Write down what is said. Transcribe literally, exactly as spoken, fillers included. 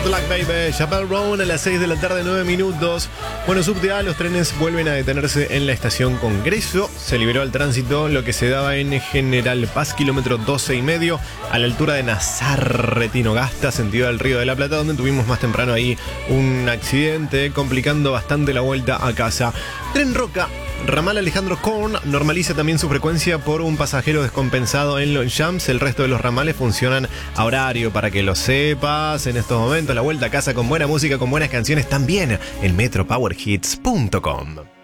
Good Luck Baby, Chapel Roan a las seis de la tarde, nueve minutos. Bueno, subte A, los trenes vuelven a detenerse en la estación Congreso. Se liberó al tránsito lo que se daba en General Paz, kilómetro doce y medio, a la altura de Nazarre Tinogasta, sentido del Río de la Plata, donde tuvimos más temprano ahí un accidente, complicando bastante la vuelta a casa. Tren Roca, ramal Alejandro Korn, normaliza también su frecuencia por un pasajero descompensado en Longchamps. El resto de los ramales funcionan a horario, para que lo sepas. En estos momentos, la vuelta a casa con buena música, con buenas canciones, también en metro power hits punto com.